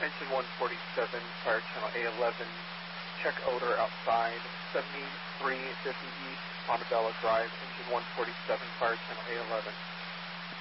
Engine 147, fire channel A11, check odor outside, 7350 East, Montebello Drive, engine 147, fire channel A11.